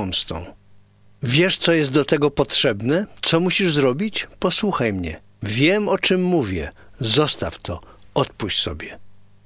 pomstą. Wiesz, co jest do tego potrzebne? Co musisz zrobić? Posłuchaj mnie. Wiem, o czym mówię. Zostaw to. Odpuść sobie.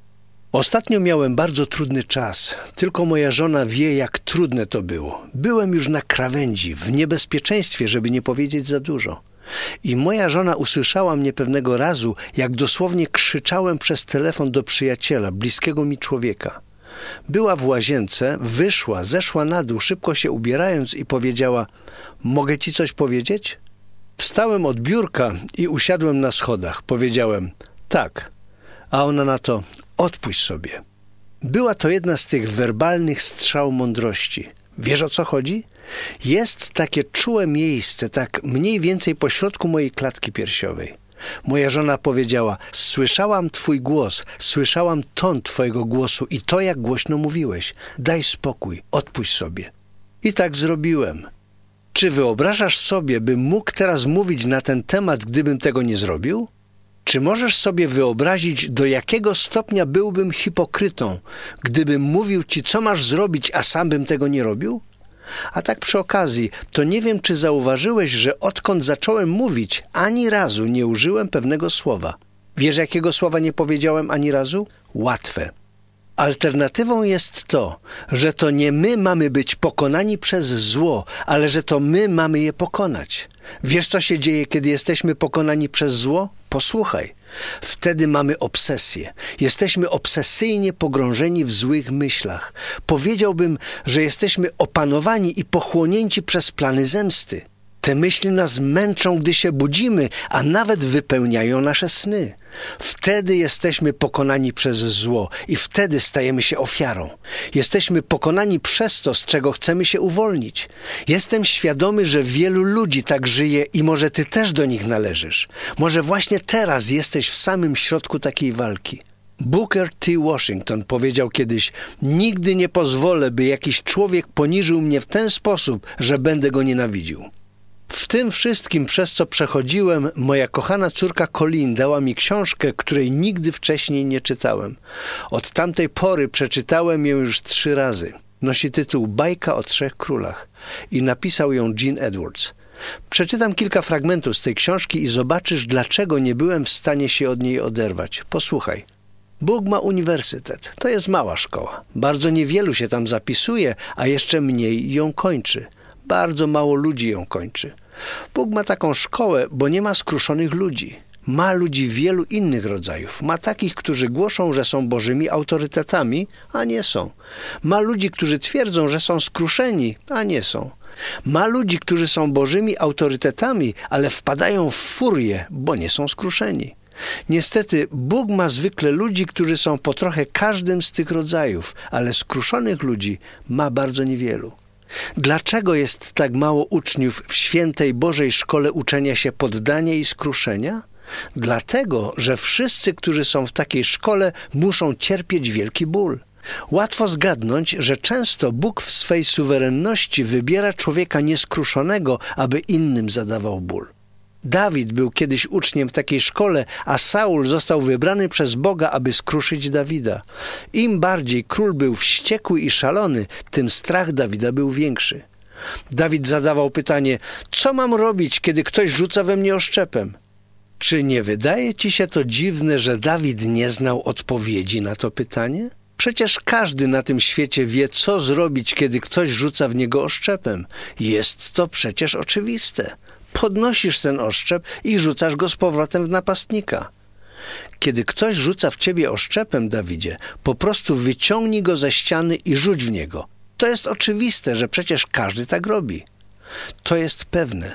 Ostatnio miałem bardzo trudny czas. Tylko moja żona wie, jak trudne to było. Byłem już na krawędzi, w niebezpieczeństwie, żeby nie powiedzieć za dużo. I moja żona usłyszała mnie pewnego razu, jak dosłownie krzyczałem przez telefon do przyjaciela, bliskiego mi człowieka. Była w łazience, wyszła, zeszła na dół, szybko się ubierając i powiedziała: mogę ci coś powiedzieć? Wstałem od biurka i usiadłem na schodach. Powiedziałem: tak. A ona na to: odpuść sobie. Była to jedna z tych werbalnych strzał mądrości. Wiesz, o co chodzi? Jest takie czułe miejsce, tak mniej więcej pośrodku mojej klatki piersiowej. Moja żona powiedziała: słyszałam twój głos, słyszałam ton twojego głosu i to, jak głośno mówiłeś. Daj spokój, odpuść sobie. I tak zrobiłem. Czy wyobrażasz sobie, bym mógł teraz mówić na ten temat, gdybym tego nie zrobił? Czy możesz sobie wyobrazić, do jakiego stopnia byłbym hipokrytą, gdybym mówił ci, co masz zrobić, a sam bym tego nie robił? A tak przy okazji, to nie wiem, czy zauważyłeś, że odkąd zacząłem mówić, ani razu nie użyłem pewnego słowa. Wiesz, jakiego słowa nie powiedziałem ani razu? Łatwe. Alternatywą jest to, że to nie my mamy być pokonani przez zło, ale że to my mamy je pokonać. Wiesz, co się dzieje, kiedy jesteśmy pokonani przez zło? Posłuchaj. Wtedy mamy obsesję. Jesteśmy obsesyjnie pogrążeni w złych myślach. Powiedziałbym, że jesteśmy opanowani i pochłonięci przez plany zemsty. Te myśli nas męczą, gdy się budzimy, a nawet wypełniają nasze sny. Wtedy jesteśmy pokonani przez zło i wtedy stajemy się ofiarą. Jesteśmy pokonani przez to, z czego chcemy się uwolnić. Jestem świadomy, że wielu ludzi tak żyje i może ty też do nich należysz. Może właśnie teraz jesteś w samym środku takiej walki. Booker T. Washington powiedział kiedyś: nigdy nie pozwolę, by jakiś człowiek poniżył mnie w ten sposób, że będę go nienawidził. W tym wszystkim, przez co przechodziłem, moja kochana córka Colleen dała mi książkę, której nigdy wcześniej nie czytałem. Od tamtej pory przeczytałem ją już 3 razy. Nosi tytuł Bajka o 3 królach i napisał ją Gene Edwards. Przeczytam kilka fragmentów z tej książki i zobaczysz, dlaczego nie byłem w stanie się od niej oderwać. Posłuchaj. Bóg ma uniwersytet. To jest mała szkoła. Bardzo niewielu się tam zapisuje, a jeszcze mniej ją kończy. Bardzo mało ludzi ją kończy. Bóg ma taką szkołę, bo nie ma skruszonych ludzi. Ma ludzi wielu innych rodzajów. Ma takich, którzy głoszą, że są bożymi autorytetami, a nie są. Ma ludzi, którzy twierdzą, że są skruszeni, a nie są. Ma ludzi, którzy są bożymi autorytetami, ale wpadają w furię, bo nie są skruszeni. Niestety, Bóg ma zwykle ludzi, którzy są po trochę każdym z tych rodzajów, ale skruszonych ludzi ma bardzo niewielu. Dlaczego jest tak mało uczniów w świętej Bożej szkole uczenia się poddania i skruszenia? Dlatego, że wszyscy, którzy są w takiej szkole, muszą cierpieć wielki ból. Łatwo zgadnąć, że często Bóg w swej suwerenności wybiera człowieka nieskruszonego, aby innym zadawał ból. Dawid był kiedyś uczniem w takiej szkole, a Saul został wybrany przez Boga, aby skruszyć Dawida. Im bardziej król był wściekły i szalony, tym strach Dawida był większy. Dawid zadawał pytanie: co mam robić, kiedy ktoś rzuca we mnie oszczepem? Czy nie wydaje ci się to dziwne, że Dawid nie znał odpowiedzi na to pytanie? Przecież każdy na tym świecie wie, co zrobić, kiedy ktoś rzuca w niego oszczepem. Jest to przecież oczywiste. Podnosisz ten oszczep i rzucasz go z powrotem w napastnika. Kiedy ktoś rzuca w ciebie oszczepem, Dawidzie, po prostu wyciągnij go ze ściany i rzuć w niego. To jest oczywiste, że przecież każdy tak robi. To jest pewne.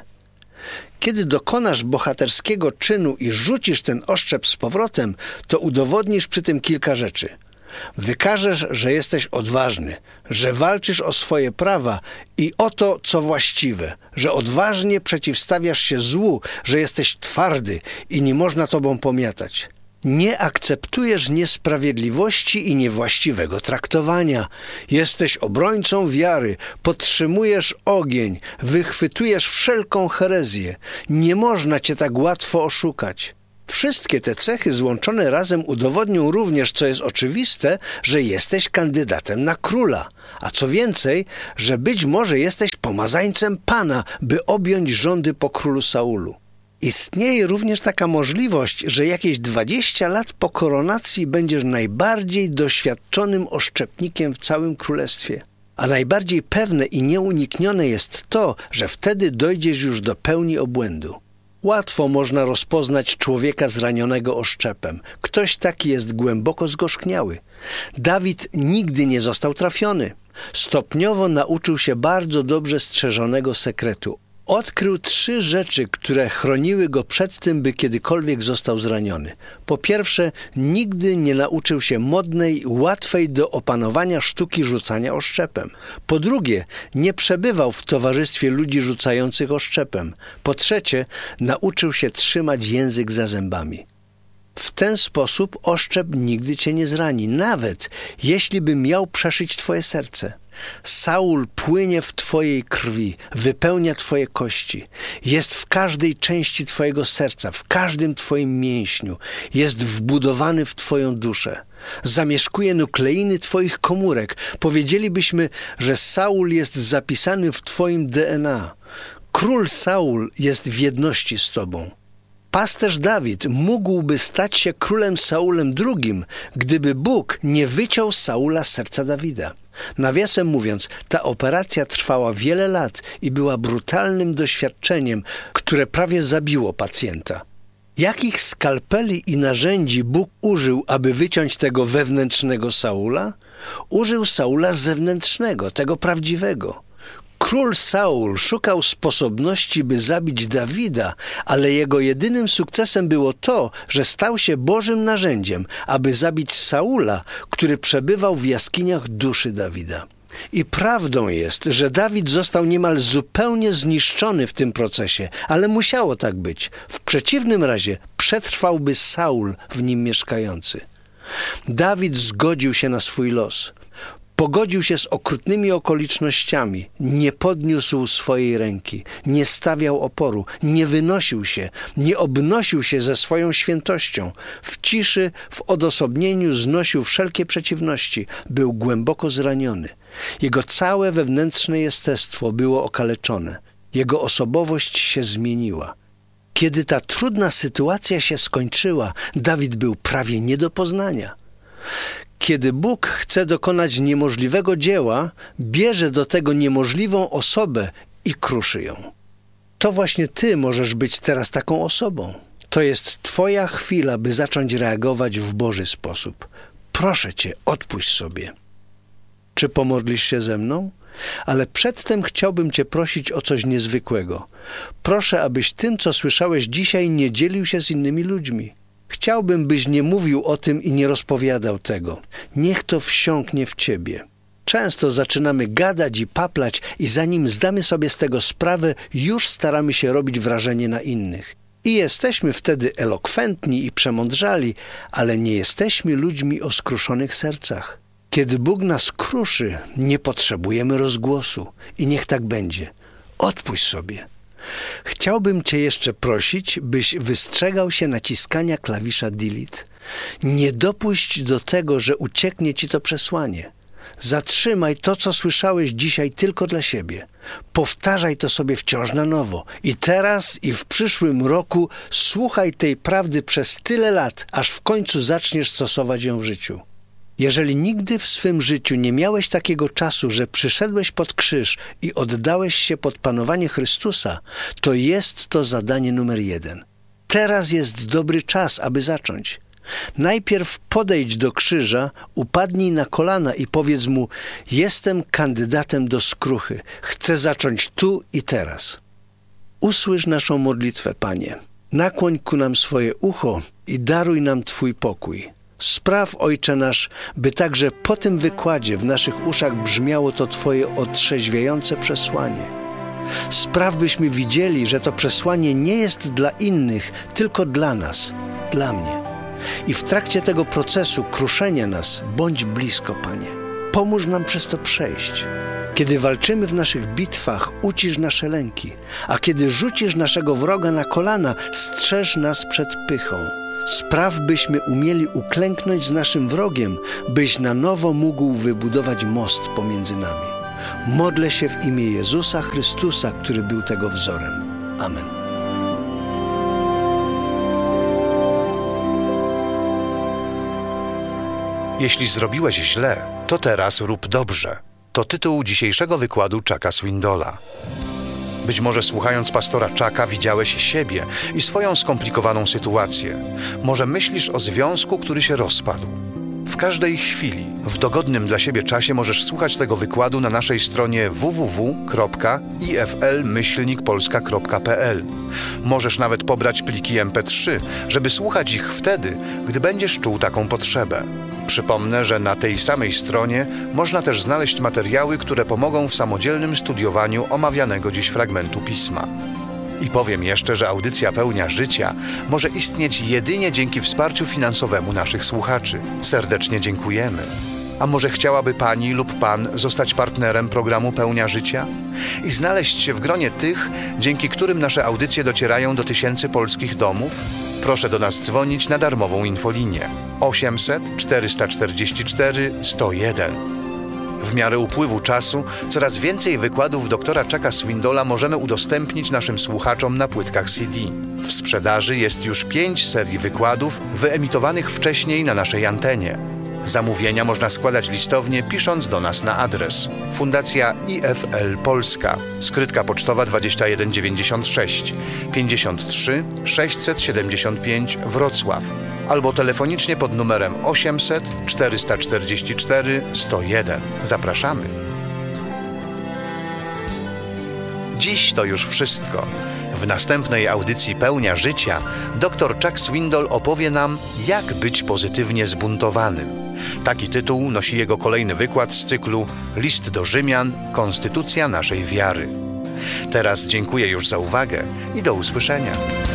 Kiedy dokonasz bohaterskiego czynu i rzucisz ten oszczep z powrotem, to udowodnisz przy tym kilka rzeczy. Wykażesz, że jesteś odważny, że walczysz o swoje prawa i o to, co właściwe, że odważnie przeciwstawiasz się złu, że jesteś twardy i nie można tobą pomiatać. Nie akceptujesz niesprawiedliwości i niewłaściwego traktowania. Jesteś obrońcą wiary, podtrzymujesz ogień, wychwytujesz wszelką herezję. Nie można cię tak łatwo oszukać. Wszystkie te cechy złączone razem udowodnią również, co jest oczywiste, że jesteś kandydatem na króla, a co więcej, że być może jesteś pomazańcem Pana, by objąć rządy po królu Saulu. Istnieje również taka możliwość, że jakieś 20 lat po koronacji będziesz najbardziej doświadczonym oszczepnikiem w całym królestwie. A najbardziej pewne i nieuniknione jest to, że wtedy dojdziesz już do pełni obłędu. Łatwo można rozpoznać człowieka zranionego oszczepem. Ktoś taki jest głęboko zgorzkniały. Dawid nigdy nie został trafiony. Stopniowo nauczył się bardzo dobrze strzeżonego sekretu. Odkrył 3 rzeczy, które chroniły go przed tym, by kiedykolwiek został zraniony. Po pierwsze, nigdy nie nauczył się modnej, łatwej do opanowania sztuki rzucania oszczepem. Po drugie, nie przebywał w towarzystwie ludzi rzucających oszczepem. Po trzecie, nauczył się trzymać język za zębami. W ten sposób oszczep nigdy cię nie zrani, nawet jeśli by miał przeszyć twoje serce. Saul płynie w twojej krwi, wypełnia twoje kości. Jest w każdej części twojego serca, w każdym twoim mięśniu. Jest wbudowany w twoją duszę. Zamieszkuje nukleiny twoich komórek. Powiedzielibyśmy, że Saul jest zapisany w twoim DNA. Król Saul jest w jedności z tobą. Pasterz Dawid mógłby stać się królem Saulem II, gdyby Bóg nie wyciął z Saula serca Dawida. Nawiasem mówiąc, ta operacja trwała wiele lat i była brutalnym doświadczeniem, które prawie zabiło pacjenta. Jakich skalpeli i narzędzi Bóg użył, aby wyciąć tego wewnętrznego Saula? Użył Saula zewnętrznego, tego prawdziwego. Król Saul szukał sposobności, by zabić Dawida, ale jego jedynym sukcesem było to, że stał się Bożym narzędziem, aby zabić Saula, który przebywał w jaskiniach duszy Dawida. I prawdą jest, że Dawid został niemal zupełnie zniszczony w tym procesie, ale musiało tak być. W przeciwnym razie przetrwałby Saul w nim mieszkający. Dawid zgodził się na swój los. Pogodził się z okrutnymi okolicznościami, nie podniósł swojej ręki, nie stawiał oporu, nie wynosił się, nie obnosił się ze swoją świętością. W ciszy, w odosobnieniu znosił wszelkie przeciwności, był głęboko zraniony. Jego całe wewnętrzne jestestwo było okaleczone. Jego osobowość się zmieniła. Kiedy ta trudna sytuacja się skończyła, Dawid był prawie nie do poznania. Kiedy Bóg chce dokonać niemożliwego dzieła, bierze do tego niemożliwą osobę i kruszy ją. To właśnie ty możesz być teraz taką osobą. To jest twoja chwila, by zacząć reagować w Boży sposób. Proszę cię, odpuść sobie. Czy pomodlisz się ze mną? Ale przedtem chciałbym cię prosić o coś niezwykłego. Proszę, abyś tym, co słyszałeś dzisiaj, nie dzielił się z innymi ludźmi. Chciałbym, byś nie mówił o tym i nie rozpowiadał tego. Niech to wsiąknie w ciebie. Często zaczynamy gadać i paplać i zanim zdamy sobie z tego sprawę, już staramy się robić wrażenie na innych. I jesteśmy wtedy elokwentni i przemądrzali, ale nie jesteśmy ludźmi o skruszonych sercach. Kiedy Bóg nas kruszy, nie potrzebujemy rozgłosu i niech tak będzie. Odpuść sobie. Chciałbym cię jeszcze prosić, byś wystrzegał się naciskania klawisza delete. Nie dopuść do tego, że ucieknie ci to przesłanie. Zatrzymaj to, co słyszałeś dzisiaj tylko dla siebie. Powtarzaj to sobie wciąż na nowo. I teraz i w przyszłym roku słuchaj tej prawdy przez tyle lat, aż w końcu zaczniesz stosować ją w życiu. Jeżeli nigdy w swym życiu nie miałeś takiego czasu, że przyszedłeś pod krzyż i oddałeś się pod panowanie Chrystusa, to jest to zadanie numer 1. Teraz jest dobry czas, aby zacząć. Najpierw podejdź do krzyża, upadnij na kolana i powiedz mu: jestem kandydatem do skruchy, chcę zacząć tu i teraz. Usłysz naszą modlitwę, Panie. Nakłoń ku nam swoje ucho i daruj nam Twój pokój. Spraw, Ojcze nasz, by także po tym wykładzie w naszych uszach brzmiało to Twoje otrzeźwiające przesłanie. Spraw, byśmy widzieli, że to przesłanie nie jest dla innych, tylko dla nas, dla mnie. I w trakcie tego procesu kruszenia nas bądź blisko, Panie. Pomóż nam przez to przejść. Kiedy walczymy w naszych bitwach, ucisz nasze lęki, a kiedy rzucisz naszego wroga na kolana, strzeż nas przed pychą. Spraw, byśmy umieli uklęknąć z naszym wrogiem, byś na nowo mógł wybudować most pomiędzy nami. Modlę się w imię Jezusa Chrystusa, który był tego wzorem. Amen. Jeśli zrobiłeś źle, to teraz rób dobrze. To tytuł dzisiejszego wykładu Chucka Swindola. Być może słuchając pastora Chucka widziałeś siebie i swoją skomplikowaną sytuację. Może myślisz o związku, który się rozpadł. W każdej chwili, w dogodnym dla siebie czasie możesz słuchać tego wykładu na naszej stronie www.ifl-polska.pl. Możesz nawet pobrać pliki MP3, żeby słuchać ich wtedy, gdy będziesz czuł taką potrzebę. Przypomnę, że na tej samej stronie można też znaleźć materiały, które pomogą w samodzielnym studiowaniu omawianego dziś fragmentu Pisma. I powiem jeszcze, że audycja Pełnia Życia może istnieć jedynie dzięki wsparciu finansowemu naszych słuchaczy. Serdecznie dziękujemy. A może chciałaby Pani lub Pan zostać partnerem programu Pełnia Życia i znaleźć się w gronie tych, dzięki którym nasze audycje docierają do tysięcy polskich domów? Proszę do nas dzwonić na darmową infolinię 800 444 101. W miarę upływu czasu coraz więcej wykładów doktora Chucka Swindola możemy udostępnić naszym słuchaczom na płytkach CD. W sprzedaży jest już 5 serii wykładów wyemitowanych wcześniej na naszej antenie. Zamówienia można składać listownie, pisząc do nas na adres Fundacja IFL Polska, skrytka pocztowa 2196 53 675 Wrocław albo telefonicznie pod numerem 800 444 101. Zapraszamy. Dziś to już wszystko. W następnej audycji Pełnia Życia dr Chuck Swindoll opowie nam, jak być pozytywnie zbuntowanym. Taki tytuł nosi jego kolejny wykład z cyklu List do Rzymian – Konstytucja naszej wiary. Teraz dziękuję już za uwagę i do usłyszenia.